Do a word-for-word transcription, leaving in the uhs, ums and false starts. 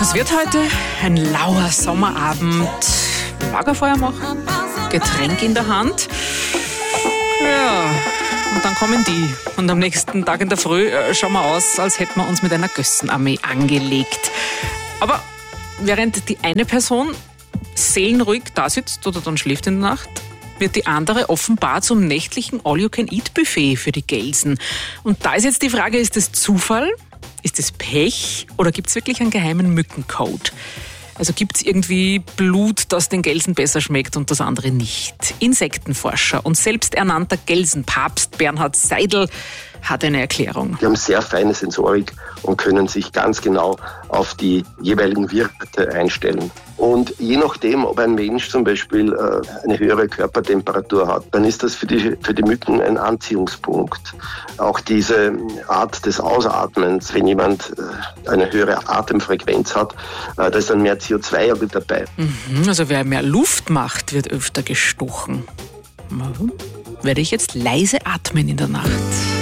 Es wird heute ein lauer Sommerabend. Lagerfeuer machen, Getränk in der Hand. Ja, und dann kommen die. Und am nächsten Tag in der Früh äh, schauen wir aus, als hätten wir uns mit einer Gössenarmee angelegt. Aber während die eine Person seelenruhig da sitzt oder dann schläft in der Nacht, wird die andere offenbar zum nächtlichen All-You-Can-Eat-Buffet für die Gelsen. Und da ist jetzt die Frage, ist das Zufall? Ist es Pech? Oder gibt es wirklich einen geheimen Mückencode? Also gibt es irgendwie Blut, das den Gelsen besser schmeckt und das andere nicht? Insektenforscher und selbsternannter Gelsenpapst Bernhard Seidel hat eine Erklärung. Die haben sehr feine Sensorik und können sich ganz genau auf die jeweiligen Wirte einstellen. Und je nachdem, ob ein Mensch zum Beispiel äh, eine höhere Körpertemperatur hat, dann ist das für die, für die Mücken ein Anziehungspunkt. Auch diese Art des Ausatmens, wenn jemand äh, eine höhere Atemfrequenz hat, äh, da ist dann mehr C O zwei dabei. Mhm, also wer mehr Luft macht, wird öfter gestochen. Werde ich jetzt leise atmen in der Nacht?